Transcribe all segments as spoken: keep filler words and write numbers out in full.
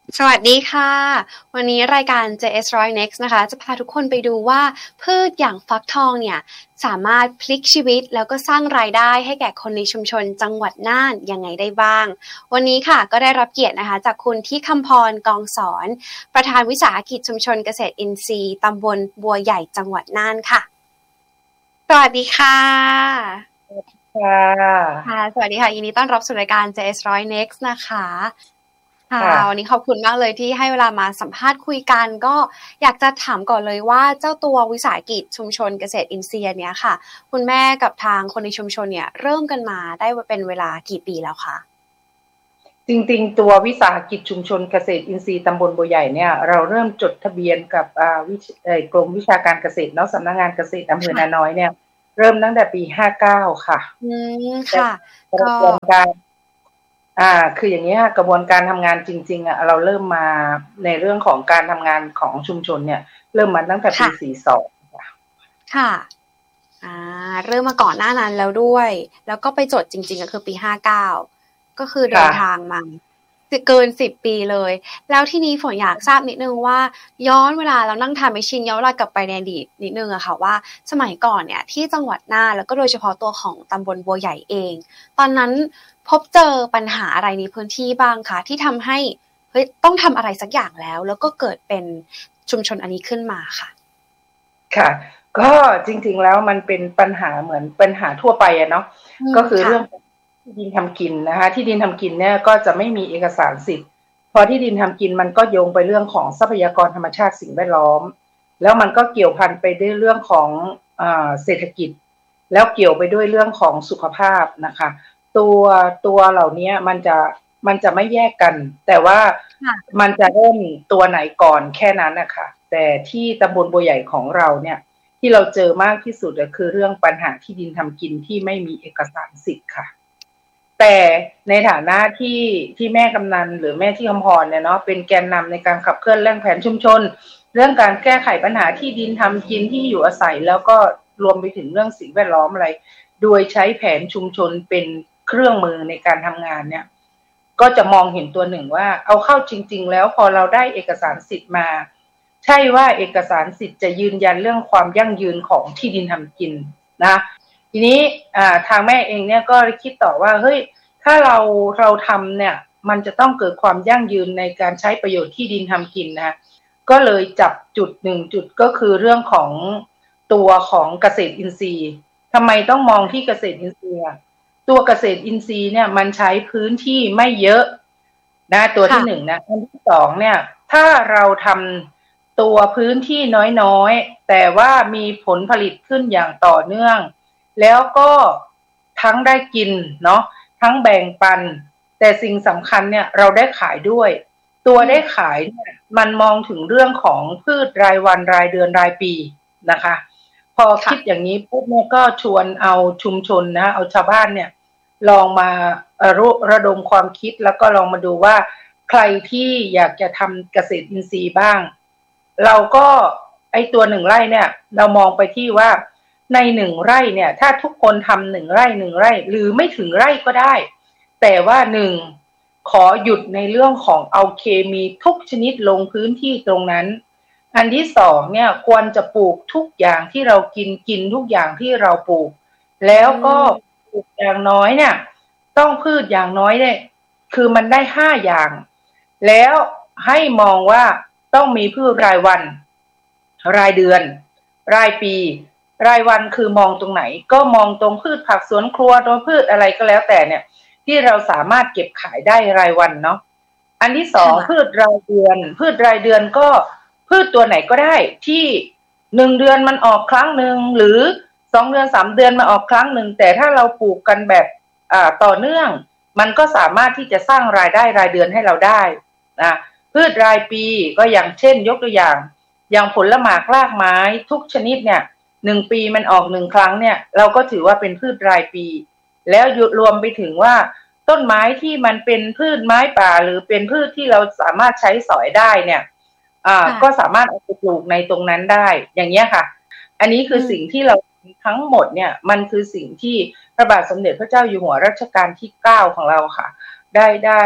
สวัสดีค่ะวันนี้รายการ เจ เอส หนึ่งร้อย Next นะคะจะพาทุกคนไปดูว่าพืชอย่างฟักทองเนี่ยสามารถพลิกชีวิตแล้วก็สร้างรายได้ให้แก่คนในชุมชนจังหวัดน่านยังไงได้บ้างวันนี้ค่ะก็ได้รับเกียรตินะคะจากคุณที่คำพรกองสอนประธานวิสาหกิจชุมชนเกษตรอินทรีย์ตำบลบัวใหญ่จังหวัดน่านค่ะสวัสดีค่ะค่ะค่ะสวัสดีค่ะยินดีต้อนรับสู่รายการ เจ เอส หนึ่งร้อย Next นะคะค่ะวันนี้ขอบคุณมากเลยที่ให้เวลามาสัมภาษณ์คุยกันก็อยากจะถามก่อนเลยว่าเจ้าตัววิสาหกิจชุมชนเกษตรอินทรีย์เนี้ยค่ะคุณแม่กับทางคนในชุมชนเนี่ยเริ่มกันมาได้เป็นเวลากี่ปีแล้วคะจริงๆตัววิสาหกิจชุมชนเกษตรอินทรีย์ตำบลบัวใหญ่เนี่ยเราเริ่มจดทะเบียนกับอ่าวิเอ่อกรมวิชาการเกษตรเนาะสำนักงานเกษตรอำเภอนาน้อยเนี่ยเริ่มตั้งแต่ปีห้าเก้าค่ะอืมค่ะกระบวนการอ่าคืออย่างนี้ค่ะกระบวนการทำงานจริงๆอ่ะเราเริ่มมาในเรื่องของการทำงานของชุมชนเนี่ยเริ่มมาตั้งแต่ปีสี่สองค่ะค่ะอ่าเริ่มมาก่อนหน้านั้นแล้วด้วยแล้วก็ไปจดจริงๆก็คือปีห้าเก้าก็คือเดินทางมาเกินสิบปีเลยแล้วที่นี้ฝนอยากทราบนิดนึงว่าย้อนเวลาเรานั่งทำแมชชีนย้อนเวลากลับไปในอดีตนิดนึงอะค่ะว่าสมัยก่อนเนี่ยที่จังหวัดน่านแล้วก็โดยเฉพาะตัวของตำบลบัวใหญ่เองตอนนั้นพบเจอปัญหาอะไรในพื้นที่บ้างคะที่ทำให้เฮ้ยต้องทำอะไรสักอย่างแล้วแล้วก็เกิดเป็นชุมชนอันนี้ขึ้นมาค่ะค่ะก็จริงๆแล้วมันเป็นปัญหาเหมือนปัญหาทั่วไปอะเนาะก็คือเรื่องที่ดินทำกินนะคะที่ดินทำกินเนี่ยก็จะไม่มีเอกสารสิทธิ์พอที่ดินทำกินมันก็โยงไปเรื่องของทรัพยากรธรรมชาติสิ่งแวดล้อมแล้วมันก็เกี่ยวพันไปด้วยเรื่องของอ่าเศรษฐกิจแล้วเกี่ยวไปด้วยเรื่องของสุขภาพนะคะตัวตัวเหล่านี้มันจะมันจะไม่แยกกันแต่ว่ามันจะเริ่มตัวไหนก่อนแค่นั้นนะคะแต่ที่ตำบลบัวใหญ่ของเราเนี่ยที่เราเจอมากที่สุดก็คือเรื่องปัญหาที่ดินทำกินที่ไม่มีเอกสารสิทธิ์ค่ะแต่ในฐานะที่ที่แม่กำนันหรือแม่ที่คำพรเนี่ยเนาะเป็นแกนนำในการขับเคลื่อนเรื่องแผนชุมชนเรื่องการแก้ไขปัญหาที่ดินทำกินที่อยู่อาศัยแล้วก็รวมไปถึงเรื่องสิ่งแวดล้อมอะไรโดยใช้แผนชุมชนเป็นเครื่องมือในการทำงานเนี่ยก็จะมองเห็นตัวหนึ่งว่าเอาเข้าจริงๆแล้วพอเราได้เอกสารสิทธิ์มาใช่ว่าเอกสารสิทธิ์จะยืนยันเรื่องความยั่งยืนของที่ดินทำกินนะทีนี้ทางแม่เองเนี่ยก็คิดต่อว่าเฮ้ยถ้าเราเราทำเนี่ยมันจะต้องเกิดความยั่งยืนในการใช้ประโยชน์ที่ดินทำกินนะก็เลยจับจุดหนึ่งจุดก็คือเรื่องของตัวของเกษตรอินทรีย์ทำไมต้องมองที่เกษตรอินทรีย์ตัวเกษตรอินทรีย์เนี่ยมันใช้พื้นที่ไม่เยอะนะตัวที่หนึ่งนะอันที่สองเนี่ยถ้าเราทำตัวพื้นที่น้อยๆแต่ว่ามีผลผลิตขึ้นอย่างต่อเนื่องแล้วก็ทั้งได้กินเนาะทั้งแบ่งปันแต่สิ่งสำคัญเนี่ยเราได้ขายด้วยตัวได้ขายเนี่ยมันมองถึงเรื่องของพืชรายวันรายเดือนรายปีนะคะพอคิดอย่างนี้ปุ๊บเนี่ยก็ชวนเอาชุมชนนะเอาชาวบ้านเนี่ยลองมาระดมความคิดแล้วก็ลองมาดูว่าใครที่อยากจะทำเกษตรอินทรีย์บ้างเราก็ไอตัวหนึ่งไร่เนี่ยเรามองไปที่ว่าในหนึ่งไร่เนี่ยถ้าทุกคนทำหนึ่งไร่หนึ่งไร่หรือไม่ถึงไร่ก็ได้แต่ว่าหนึ่งขอหยุดในเรื่องของเอาเคมีทุกชนิดลงพื้นที่ตรงนั้นอันที่สองเนี่ยควรจะปลูกทุกอย่างที่เรากินกินทุกอย่างที่เราปลูกแล้วก็ปลูกอย่างน้อยเนี่ยต้องพืชอย่างน้อยเนี่ยคือมันได้ห้าอย่างแล้วให้มองว่าต้องมีพืชรายวันรายเดือนรายปีรายวันคือมองตรงไหนก็มองตรงพืชผักสวนครัวตรงพืชอะไรก็แล้วแต่เนี่ยที่เราสามารถเก็บขายได้รายวันเนาะอันที่สองพืชรายเดือนพืชรายเดือนก็พืชตัวไหนก็ได้ที่หนึ่งเดือนมันออกครั้งหนึ่งหรือสองเดือนสามเดือนมาออกครั้งหนึ่งแต่ถ้าเราปลูกกันแบบอ่าต่อเนื่องมันก็สามารถที่จะสร้างรายได้รายเดือนให้เราได้นะพืชรายปีก็อย่างเช่นยกตัวอย่างอย่างผลหมากรากไม้ทุกชนิดเนี่ยหนึ่งปีมันออกหนึ่งครั้งเนี่ยเราก็ถือว่าเป็นพืชรายปีแล้วรวมไปถึงว่าต้นไม้ที่มันเป็นพืชไม้ป่าหรือเป็นพืชที่เราสามารถใช้สอยได้เนี่ยอ่าก็สามารถเอาไปปลูกในตรงนั้นได้อย่างเงี้ยค่ะอันนี้คือสิ่งที่เราทั้งหมดเนี่ยมันคือสิ่งที่พระบาทสมเด็จพระเจ้าอยู่หัวรัชกาลที่เก้าของเราค่ะได้ได้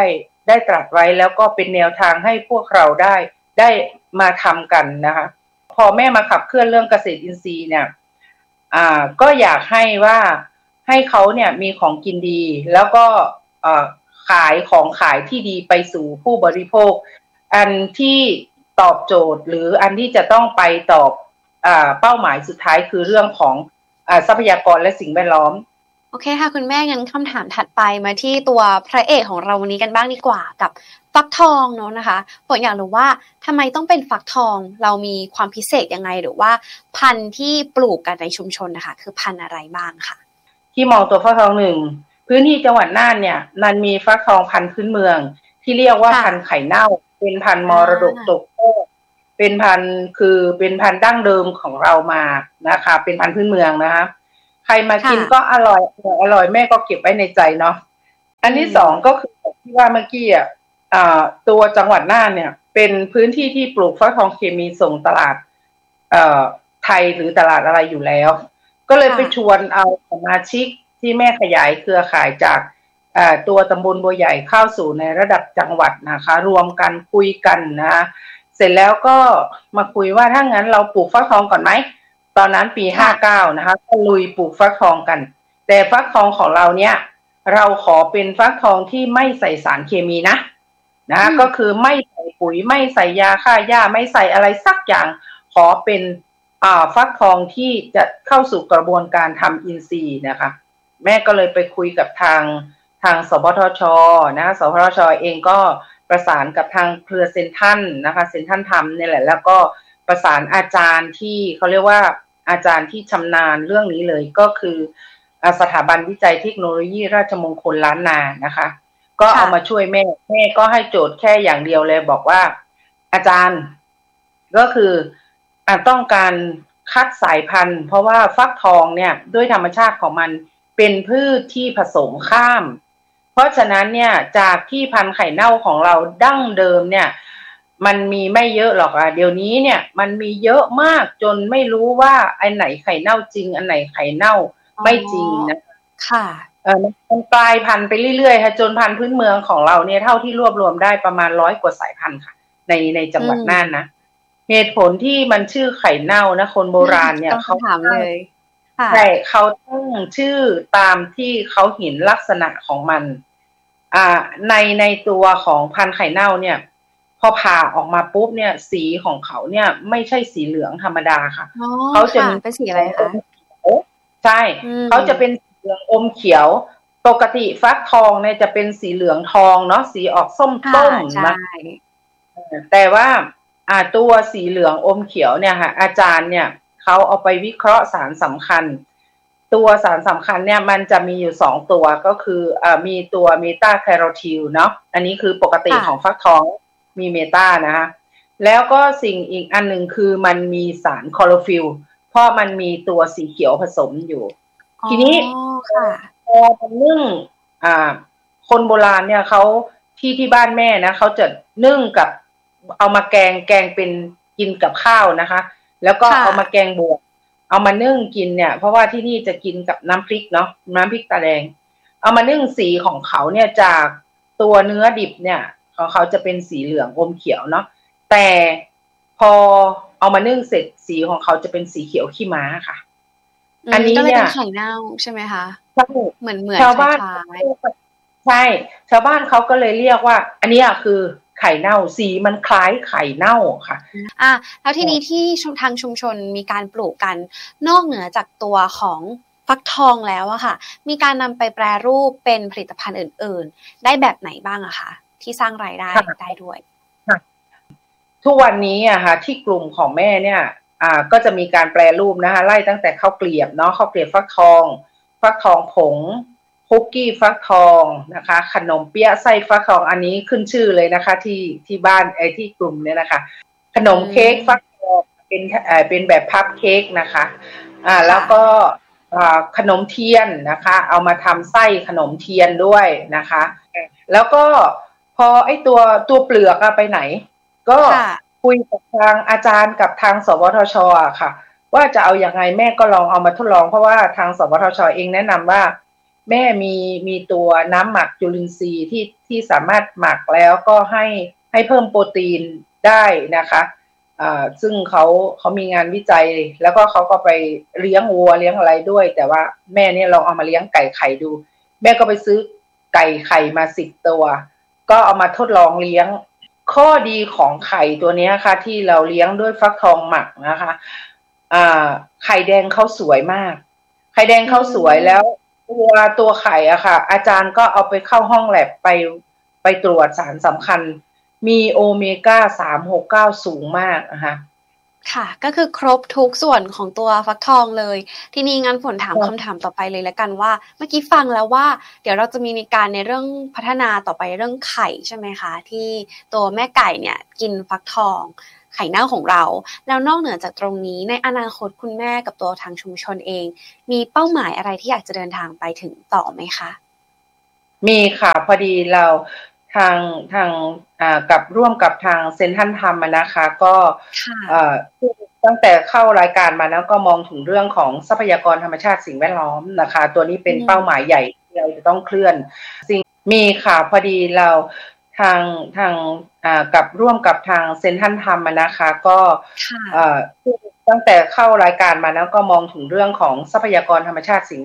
ได้ตรัสไว้แล้วก็เป็นแนวทางให้พวกเราได้ได้มาทำกันนะคะพอแม่มาขับเคลื่อนเรื่องเกษตรอินทรีย์เนี่ยอ่าก็อยากให้ว่าให้เขาเนี่ยมีของกินดีแล้วก็เอ่อขายของขายที่ดีไปสู่ผู้บริโภคอันที่ตอบโจทย์หรืออันที่จะต้องไปตอบอ่าเป้าหมายสุดท้ายคือเรื่องของอ่าทรัพยากรและสิ่งแวดล้อมโอเคค่ะคุณแม่งั้นคำถามถัดไปมาที่ตัวพระเอกของเราวันนี้กันบ้างดีกว่ากับฟักทองเนาะนะคะผมอยากรู้ว่าทำไมต้องเป็นฟักทองเรามีความพิเศษยังไงหรือว่าพันธุ์ที่ปลูกกันในชุมชนนะคะคือพันธุ์อะไรบ้างค่ะที่มองตัวฟักทองหนึ่งพื้นที่จังหวัดน่านเนี่ยมันมีฟักทองพันธุ์พื้นเมืองที่เรียกว่าพันธุ์ไข่เน่าเป็นพันธุ์มรดกตกทอดเป็นพันธุ์คือเป็นพันธุ์ดั้งเดิมของเรามานะคะเป็นพันธุ์พื้นเมืองนะคะใครมากินก็อร่อยอร่อยแม่ก็เก็บไว้ในใจเนาะอันที่สองก็คือที่ว่าเมื่อกี้อ่ะตัวจังหวัดน่านเนี่ยเป็นพื้นที่ที่ปลูกฟักทองเคมีส่งตลาดเอ่อไทยหรือตลาดอะไรอยู่แล้วก็เลยไปชวนเอาสมาชิกที่แม่ขยายเครือข่ายจากตัวตำบลบัวใหญ่เข้าสู่ในระดับจังหวัดนะคะรวมกันคุยกันนะเสร็จแล้วก็มาคุยว่าถ้างั้นเราปลูกฟักทองก่อนไหมตอนนั้นปีห้าเก้านะคะก็ลุยปลูกฟักทองกันแต่ฟักทองของเราเนี่ยเราขอเป็นฟักทองที่ไม่ใส่สารเคมีนะนะก็คือไม่ใส่ปุ๋ยไม่ใส่ยาฆ่าหญ้าไม่ใส่อะไรสักอย่างขอเป็นอ่าฟักทองที่จะเข้าสู่กระบวนการทำอินทรีย์นะคะแม่ก็เลยไปคุยกับทางทางสปทช.นะสปทช.เองก็ประสานกับทางเครือเซ็นทรัลนะคะเซ็นทรัลทำเนี่ยแหละแล้วก็ประสานอาจารย์ที่เขาเรียกว่าอาจารย์ที่ชำนาญเรื่องนี้เลยก็คือสถาบันวิจัยเทคโนโลยีราชมงคลล้านนานะคะก็เอามาช่วยแม่แม่ก็ให้โจทย์แค่อย่างเดียวเลยบอกว่าอาจารย์ก็คืออ่าต้องการคัดสายพันธุ์เพราะว่าฟักทองเนี่ยด้วยธรรมชาติของมันเป็นพืชที่ผสมข้ามเพราะฉะนั้นเนี่ยจากที่พันธุ์ไข่เน่าของเราดั้งเดิมเนี่ยมันมีไม่เยอะหรอกอ่ะเดี๋ยวนี้เนี่ยมันมีเยอะมากจนไม่รู้ว่าอันไหนไข่เน่าจริงอันไหนไข่เน่าไม่จริงนะค่ะเออมันกลายพันธุ์ไปเรื่อยๆค่ะจนพันธุ์พื้นเมืองของเราเนี่ยเท่าที่รวบรวมได้ประมาณร้อยกว่าสายพันธุ์ค่ะในในจังหวัดน่านนะเหตุผลที่มันชื่อไข่เน่านะคนโบราณเนี่ยเขาถามเลยใช่เขาตั้งชื่อตามที่เขาเห็นลักษณะของมันอ่าในในตัวของพันธุ์ไข่เน่าเนี่ยพอผ่าออกมาปุ๊บเนี่ยสีของเขาเนี่ยไม่ใช่สีเหลืองธรรมดาค่ะเขาจะเป็นสีอะไรคะใช่เขาจะเป็นสีเหลืองอมเขียวปกติฟักทองเนี่ยจะเป็นสีเหลืองทองเนาะสีออกส้มต้มนะแต่ว่าอ่าตัวสีเหลืองอมเขียวเนี่ยค่ะอาจารย์เนี่ยเขาเอาไปวิเคราะห์สารสำคัญตัวสารสำคัญเนี่ยมันจะมีอยู่สองตัวก็คืออ่ามีตัวเมตาแคโรทีลเนาะอันนี้คือปกติของฟักทองมีเมตานะคะแล้วก็สิ่งอีกอันหนึ่งคือมันมีสารคลอโรฟิลล์เพราะมันมีตัวสีเขียวผสมอยู่ทีนี้พอมันนึ่งอ่าคนโบราณเนี่ยเขาที่ที่บ้านแม่นะเขาจะนึ่งกับเอามาแกงแกงเป็นกินกับข้าวนะคะแล้วก็เอามาแกงบวกเอามานึ่งกินเนี่ยเพราะว่าที่นี่จะกินกับน้ำพริกเนาะน้ำพริกตาแดงเอามานึ่งสีของเขาเนี่ยจากตัวเนื้อดิบเนี่ยของเขาจะเป็นสีเหลืองอมเขียวเนาะแต่พอเอามานึ่งเสร็จสีของเขาจะเป็นสีเขียวขี้ม้าค่ะอันนี้เนี่ยไข่เน่าใช่ไหมคะใช่เหมือนเหมือนชาวบ้านใช่ชาวบ้านเขาก็เลยเรียกว่าอันนี้คือไข่เน่าสีมันคล้ายไข่เน่าค่ะอ่ะแล้วทีนี้ที่ทางชุมชนมีการปลูกกันนอกเหนือจากตัวของฟักทองแล้วอะค่ะมีการนำไปแปรรูปเป็นผลิตภัณฑ์อื่นๆได้แบบไหนบ้างอะคะที่สร้างรายได้ได้ด้วยทุกวันนี้อะค่ะที่กลุ่มของแม่เนี่ยอ่าก็จะมีการแปรรูปนะคะไล่ตั้งแต่ข้าวเกลียบเนาะข้าวเกลียบฟักทองฟักทองผงคุกกี้ฟักทองนะคะขนมเปี๊ยะไส้ฟักทองอันนี้ขึ้นชื่อเลยนะคะที่ที่บ้านไอ้ที่กลุ่มเนี่ยนะคะขนมเค้กฟักทองเป็นเอ่อเป็นแบบพับเค้กนะคะอ่าแล้วก็อ่าขนมเทียนนะคะเอามาทำไส้ขนมเทียนด้วยนะคะแล้วก็พอไอ้ตัวตัวเปลือกอะไปไหนก็คุยกับทางอาจารย์กับทางสวทช.อะค่ะว่าจะเอาอย่างไงแม่ก็ลองเอามาทดลองเพราะว่าทางสวทช.เองแนะนำว่าแม่มีมีตัวน้ำหมักจุลินทรีย์ที่ที่สามารถหมักแล้วก็ให้ให้เพิ่มโปรตีนได้นะคะอ่าซึ่งเขาเขามีงานวิจัยแล้วก็เขาก็ไปเลี้ยงวัวเลี้ยงอะไรด้วยแต่ว่าแม่เนี่ยลองเอามาเลี้ยงไก่ไข่ดูแม่ก็ไปซื้อไก่ไข่มาสิบตัวก็เอามาทดลองเลี้ยงข้อดีของไข่ตัวนี้ค่ะที่เราเลี้ยงด้วยฟักทองหมักนะคะอ่าไข่แดงเขาสวยมากไข่แดงเขาสวยแล้วตัวตัวไข่อะค่ะอาจารย์ก็เอาไปเข้าห้องแลบไปไปตรวจสารสำคัญมีโอเมก้าสามหกเก้าสูงมากนะคะค่ะก็คือครบทุกส่วนของตัวฟักทองเลยทีนี้งั้นฝนถามคำถามต่อไปเลยแล้วกันว่าเมื่อกี้ฟังแล้วว่าเดี๋ยวเราจะมีในการในเรื่องพัฒนาต่อไปเรื่องไข่ใช่ไหมคะที่ตัวแม่ไก่เนี่ยกินฟักทองไข่เน่าของเราแล้วนอกเหนือจากตรงนี้ในอนาคตคุณแม่กับตัวทางชุมชนเองมีเป้าหมายอะไรที่อยากจะเดินทางไปถึงต่อไหมคะมีค่ะพอดีเราทางทางอ่ากับร่วมกับทางเซ็นทรัลธรรมนะคะก็เอ่อตั้งแต่เข้ารายการมาแล้วก็มองถึงเรื่องของทรัพยากรธรรมชาติสิ่งแวดล้อมนะคะตัวนี้เป็นเป้าหมายใหญ่ที่เราจะต้องเคลื่อนสิ่งมีค่ะพอดีเราทางทางอ่ากับร่วมกับทางเซ็นทรัลธรรมนะคะก็เอ่อตั้งแต่เข้ารายการมาแล้วก็มองถึงเรื่องของทรัพยากรธรรมชาติสิ่ง